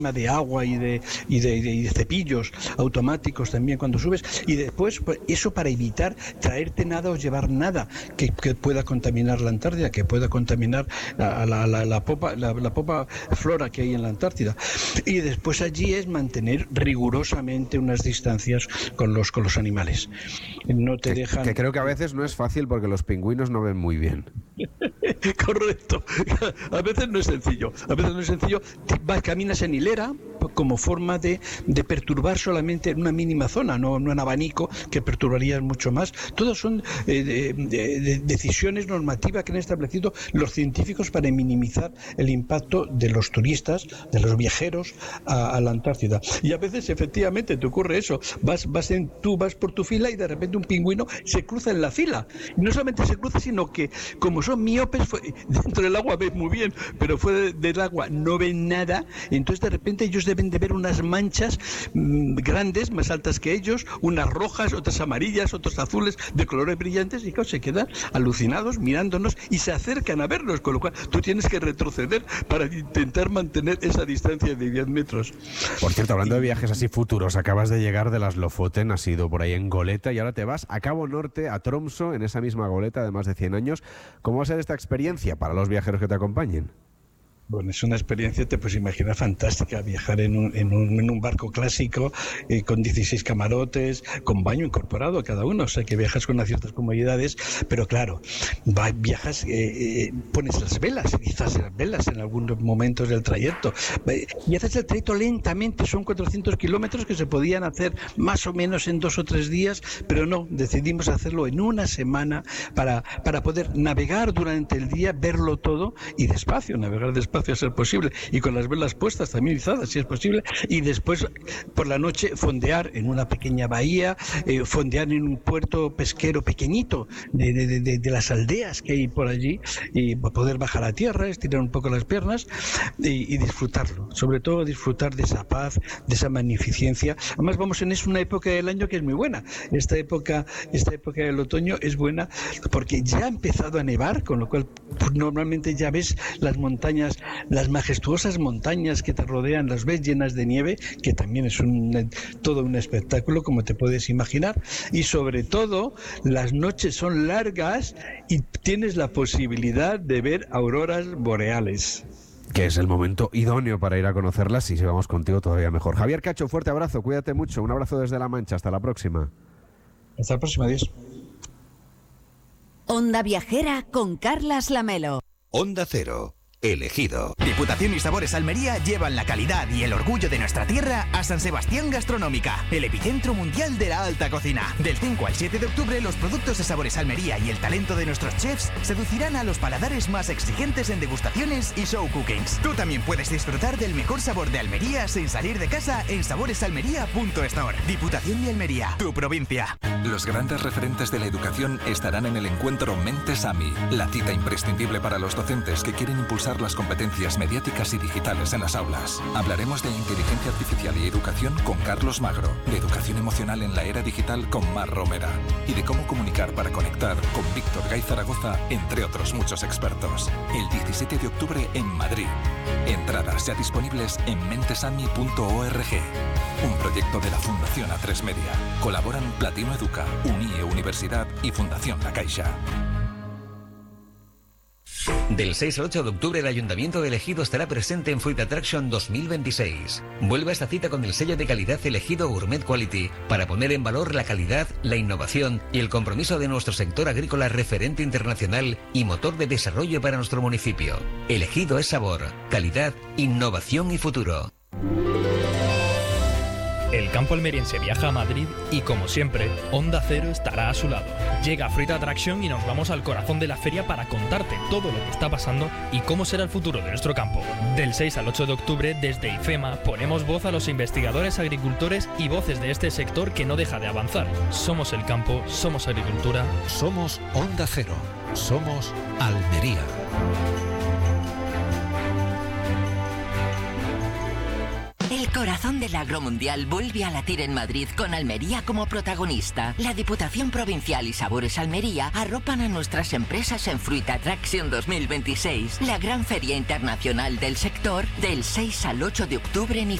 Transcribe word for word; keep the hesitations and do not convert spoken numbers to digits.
de agua y de, y de, y de, y de cepillos automáticos también cuando subes, y después pues, eso para evitar traerte nada o llevar nada que, que pueda contaminar la Antártida, que pueda contaminar la, la, la, la, popa, la, la popa flora que hay en la Antártida. Y después allí es mantener rigurosamente unas distancias con los, con los animales. No te que, dejan... que creo que a veces no es fácil porque los pingüinos no ven muy bien. Correcto. A veces no es sencillo. A veces no es sencillo. Vas, caminas en hilera como forma de, de perturbar solamente una mínima zona, no, no un abanico que perturbaría mucho más. Todos son eh, de, de, de decisiones normativas que han establecido los científicos para minimizar el impacto de los turistas, de los viajeros a, a la Antártida. Y a veces efectivamente te ocurre eso. Vas, vas en, tú vas por tu fila y de repente un pingüino se cruza en la fila. Y no solamente se cruza, sino que como son miopes, fue, dentro del agua ven muy bien, pero fuera del agua no ven nada. Entonces de repente ellos deben de ver unas manchas mmm, grandes, más altas que ellos, unas rojas, otras amarillas, otras azules, de colores brillantes, y claro, se quedan alucinados mirándonos y se acercan a vernos, con lo cual tú tienes que retroceder para intentar mantener esa distancia de diez metros. Por cierto, hablando de viajes así futuros, acabas de llegar de las Lofoten, has ido por ahí en goleta y ahora te vas a Cabo Norte, a Tromsø, en esa misma goleta de más de cien años. ¿Cómo va a ser esta experiencia para los viajeros que te acompañen? Bueno, es una experiencia, te puedes imaginar, fantástica, viajar en un, en un, en un barco clásico eh, con dieciséis camarotes, con baño incorporado a cada uno, o sea que viajas con unas ciertas comodidades, pero claro, va, viajas, eh, eh, pones las velas, quizás las velas en algunos momentos del trayecto, y haces el trayecto lentamente, son cuatrocientos kilómetros que se podían hacer más o menos en dos o tres días, pero no, decidimos hacerlo en una semana para, para poder navegar durante el día, verlo todo y despacio, navegar despacio a ser posible, y con las velas puestas también izadas si es posible, y después por la noche fondear en una pequeña bahía, eh, fondear en un puerto pesquero pequeñito de, de, de, de las aldeas que hay por allí, y poder bajar a tierra, estirar un poco las piernas y, y disfrutarlo, sobre todo disfrutar de esa paz, de esa magnificencia. Además vamos en es una época del año que es muy buena, esta época esta época del otoño es buena porque ya ha empezado a nevar, con lo cual pues, normalmente ya ves las montañas, las majestuosas montañas que te rodean, las ves llenas de nieve, que también es un, todo un espectáculo, como te puedes imaginar, y sobre todo las noches son largas y tienes la posibilidad de ver auroras boreales. Que es el momento idóneo para ir a conocerlas, y si vamos contigo todavía mejor. Javier Cacho, fuerte abrazo, cuídate mucho, un abrazo desde La Mancha, hasta la próxima. Hasta la próxima, adiós. Onda Viajera con Carlas Lamelo. Onda Cero. Elegido. Diputación y Sabores Almería llevan la calidad y el orgullo de nuestra tierra a San Sebastián Gastronómica, el epicentro mundial de la alta cocina. Del cinco al siete de octubre, los productos de Sabores Almería y el talento de nuestros chefs seducirán a los paladares más exigentes en degustaciones y show cookings. Tú también puedes disfrutar del mejor sabor de Almería sin salir de casa en saboresalmería punto store. Diputación de Almería, tu provincia. Los grandes referentes de la educación estarán en el encuentro Mentes A M I, la cita imprescindible para los docentes que quieren impulsar las competencias mediáticas y digitales en las aulas. Hablaremos de inteligencia artificial y educación con Carlos Magro, de educación emocional en la era digital con Mar Romera, y de cómo comunicar para conectar con Víctor Gay Zaragoza, entre otros muchos expertos. El diecisiete de octubre en Madrid. Entradas ya disponibles en mentesami punto org. Un proyecto de la Fundación A tres Media. Colaboran Platino Educa, Unie Universidad y Fundación La Caixa. Del seis al ocho de octubre el Ayuntamiento de Ejido estará presente en Fruit Attraction dos mil veintiséis. Vuelve a esta cita con el sello de calidad Ejido Gourmet Quality para poner en valor la calidad, la innovación y el compromiso de nuestro sector agrícola referente internacional y motor de desarrollo para nuestro municipio. Ejido es sabor, calidad, innovación y futuro. El campo almeriense viaja a Madrid y, como siempre, Onda Cero estará a su lado. Llega Fruit Attraction y nos vamos al corazón de la feria para contarte todo lo que está pasando y cómo será el futuro de nuestro campo. Del seis al ocho de octubre, desde IFEMA, ponemos voz a los investigadores, agricultores y voces de este sector que no deja de avanzar. Somos el campo, somos agricultura. Somos Onda Cero. Somos Almería. El corazón del agromundial vuelve a latir en Madrid con Almería como protagonista. La Diputación Provincial y Sabores Almería arropan a nuestras empresas en Fruit Attraction dos mil veintiséis, la gran feria internacional del sector del seis al ocho de octubre en